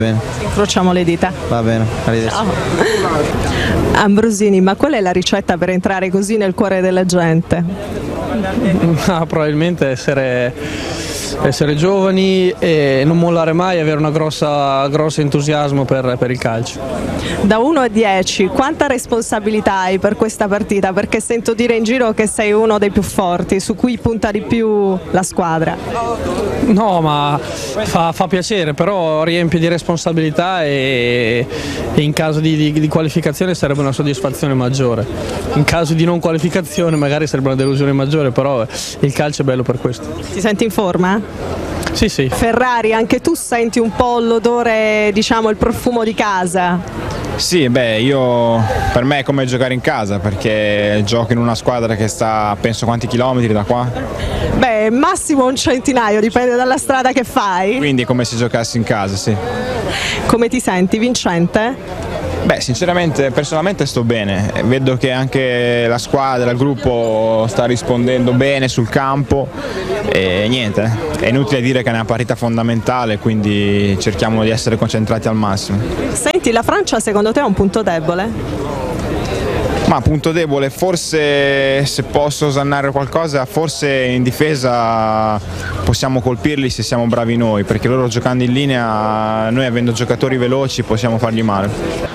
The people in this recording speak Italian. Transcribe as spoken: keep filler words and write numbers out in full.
Bene. Incrociamo le dita. Va bene, arrivederci. Ciao. Ambrosini, ma qual è la ricetta per entrare così nel cuore della gente? Ah, probabilmente essere, essere giovani e non mollare mai, avere una grossa, grosso entusiasmo per, per il calcio. Da uno a dieci, quanta responsabilità hai per questa partita? Perché sento dire in giro che sei uno dei più forti, su cui punta di più la squadra. No, ma fa, fa piacere, però riempie di responsabilità e, e in caso di, di, di qualificazione sarebbe una soddisfazione maggiore. In caso di non qualificazione magari sarebbe una delusione maggiore, però il calcio è bello per questo. Ti senti in forma? Sì, sì. Ferrari, anche tu senti un po' l'odore, diciamo, il profumo di casa? Sì, beh, io per me è come giocare in casa perché gioco in una squadra che sta, penso, quanti chilometri da qua? Beh, massimo un centinaio, dipende dalla strada che fai. Quindi è come se giocassi in casa, sì. Come ti senti? Vincente? Beh, sinceramente, personalmente sto bene, vedo che anche la squadra, il gruppo sta rispondendo bene sul campo e niente, è inutile dire che è una partita fondamentale, quindi cerchiamo di essere concentrati al massimo. Senti, la Francia secondo te è un punto debole? Ma punto debole, forse se posso osannare qualcosa, forse in difesa possiamo colpirli se siamo bravi noi, perché loro giocando in linea, noi avendo giocatori veloci possiamo fargli male.